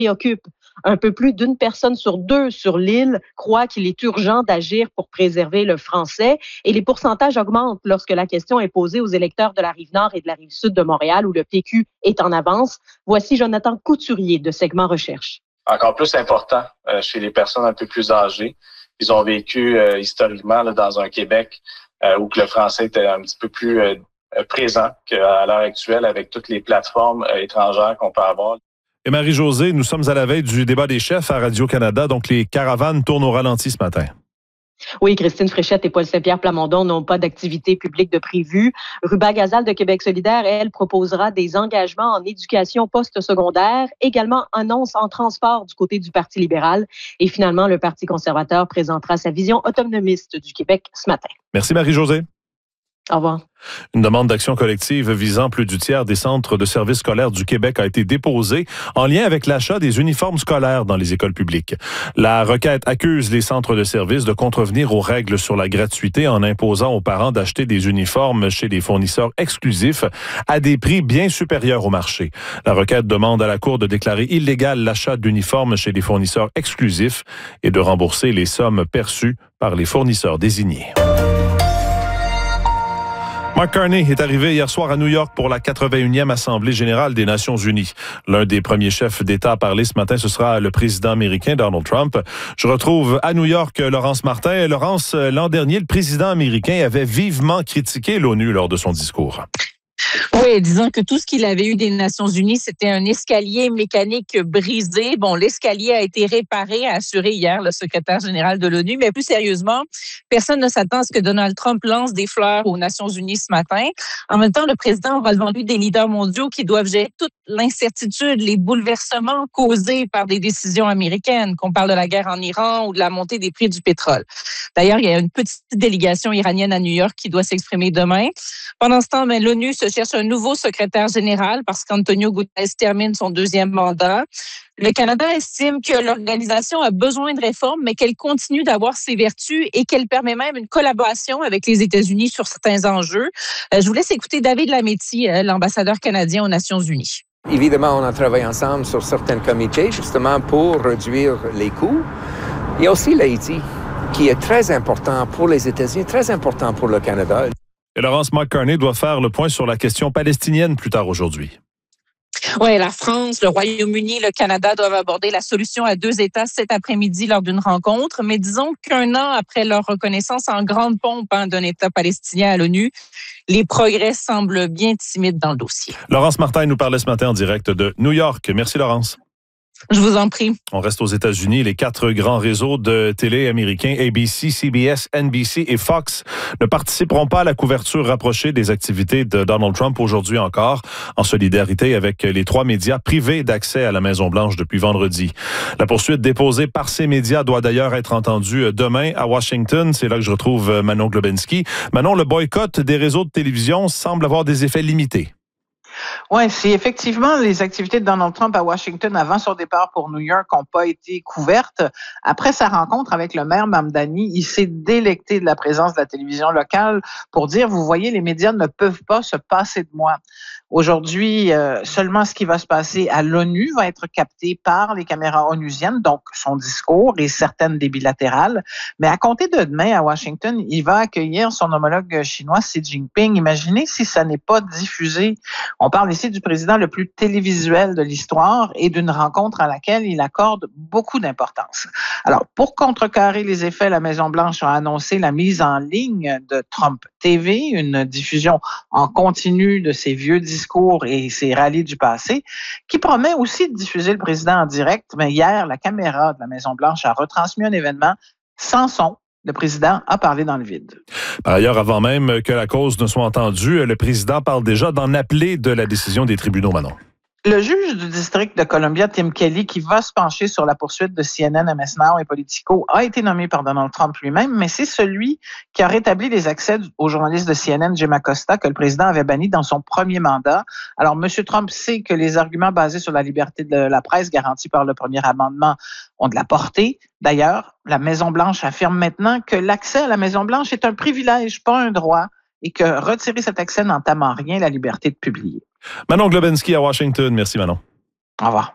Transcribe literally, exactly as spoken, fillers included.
préoccupe. Un peu plus d'une personne sur deux sur l'île croit qu'il est urgent d'agir pour préserver le français et les pourcentages augmentent lorsque la question est posée aux électeurs de la Rive-Nord et de la Rive-Sud de Montréal où le P Q est en avance. Voici Jonathan Couturier de Segment Recherche. Encore plus important euh, chez les personnes un peu plus âgées. Ils ont vécu euh, historiquement là, dans un Québec euh, où que le français était un petit peu plus euh, présent qu'à l'heure actuelle avec toutes les plateformes euh, étrangères qu'on peut avoir. Et Marie-Josée, nous sommes à la veille du débat des chefs à Radio-Canada, donc les caravanes tournent au ralenti ce matin. Oui, Christine Fréchette et Paul Saint-Pierre Plamondon n'ont pas d'activité publique de prévue. Ruba Gazal de Québec solidaire, elle, proposera des engagements en éducation post-secondaire, également annonce en transport du côté du Parti libéral. Et finalement, le Parti conservateur présentera sa vision autonomiste du Québec ce matin. Merci Marie-Josée. Au revoir. Une demande d'action collective visant plus du tiers des centres de services scolaires du Québec a été déposée en lien avec l'achat des uniformes scolaires dans les écoles publiques. La requête accuse les centres de services de contrevenir aux règles sur la gratuité en imposant aux parents d'acheter des uniformes chez des fournisseurs exclusifs à des prix bien supérieurs au marché. La requête demande à la Cour de déclarer illégal l'achat d'uniformes chez des fournisseurs exclusifs et de rembourser les sommes perçues par les fournisseurs désignés. Mark Carney est arrivé hier soir à New York pour la quatre-vingt-unième Assemblée générale des Nations unies. L'un des premiers chefs d'État à parler ce matin, ce sera le président américain Donald Trump. Je retrouve à New York Laurence Martin. Laurence, l'an dernier, le président américain avait vivement critiqué l'ONU lors de son discours. Oui, disons que tout ce qu'il avait eu des Nations unies, c'était un escalier mécanique brisé. Bon, l'escalier a été réparé, a assuré hier le secrétaire général de l'ONU. Mais plus sérieusement, personne ne s'attend à ce que Donald Trump lance des fleurs aux Nations unies ce matin. En même temps, le président aura devant lui des leaders mondiaux qui doivent gérer toute l'incertitude, les bouleversements causés par des décisions américaines, qu'on parle de la guerre en Iran ou de la montée des prix du pétrole. D'ailleurs, il y a une petite délégation iranienne à New York qui doit s'exprimer demain. Pendant ce temps, ben, l'ONU se cherche un nouveau secrétaire général parce qu'Antonio Guterres termine son deuxième mandat. Le Canada estime que l'organisation a besoin de réformes, mais qu'elle continue d'avoir ses vertus et qu'elle permet même une collaboration avec les États-Unis sur certains enjeux. Je vous laisse écouter David Lametti, l'ambassadeur canadien aux Nations unies. Évidemment, on a travaillé ensemble sur certains comités, justement, pour réduire les coûts. Il y a aussi l'Haïti, qui est très important pour les États-Unis, très important pour le Canada. Et Laurence Mark Carney doit faire le point sur la question palestinienne plus tard aujourd'hui. Oui, la France, le Royaume-Uni, le Canada doivent aborder la solution à deux États cet après-midi lors d'une rencontre. Mais disons qu'un an après leur reconnaissance en grande pompe hein, d'un État palestinien à l'ONU, les progrès semblent bien timides dans le dossier. Laurence Martin nous parlait ce matin en direct de New York. Merci Laurence. Je vous en prie. On reste aux États-Unis. Les quatre grands réseaux de télé américains, A B C, C B S, N B C et Fox, ne participeront pas à la couverture rapprochée des activités de Donald Trump aujourd'hui encore, en solidarité avec les trois médias privés d'accès à la Maison-Blanche depuis vendredi. La poursuite déposée par ces médias doit d'ailleurs être entendue demain à Washington. C'est là que je retrouve Manon Globensky. Manon, le boycott des réseaux de télévision semble avoir des effets limités. Oui, c'est effectivement les activités de Donald Trump à Washington avant son départ pour New York n'ont pas été couvertes. Après sa rencontre avec le maire Mamdani, il s'est délecté de la présence de la télévision locale pour dire, vous voyez, les médias ne peuvent pas se passer de moi. Aujourd'hui, euh, seulement ce qui va se passer à l'ONU va être capté par les caméras onusiennes, donc son discours et certaines des bilatérales. Mais à compter de demain à Washington, il va accueillir son homologue chinois Xi Jinping. Imaginez si ça n'est pas diffusé. On parle ici du président le plus télévisuel de l'histoire et d'une rencontre à laquelle il accorde beaucoup d'importance. Alors, pour contrecarrer les effets, la Maison-Blanche a annoncé la mise en ligne de Trump T V, une diffusion en continu de ses vieux discours et ses rallyes du passé, qui promet aussi de diffuser le président en direct. Mais hier, la caméra de la Maison-Blanche a retransmis un événement sans son. Le président a parlé dans le vide. Par ailleurs, avant même que la cause ne soit entendue, le président parle déjà d'en appeler de la décision des tribunaux, Manon. Le juge du district de Columbia, Tim Kelly, qui va se pencher sur la poursuite de C N N, M S Now et Politico, a été nommé par Donald Trump lui-même, mais c'est celui qui a rétabli les accès aux journalistes de C N N, Jim Acosta, que le président avait banni dans son premier mandat. Alors, M. Trump sait que les arguments basés sur la liberté de la presse garantis par le premier amendement ont de la portée. D'ailleurs, la Maison-Blanche affirme maintenant que l'accès à la Maison-Blanche est un privilège, pas un droit, et que retirer cet accès n'entame en rien la liberté de publier. Manon Globensky à Washington. Merci Manon. Au revoir.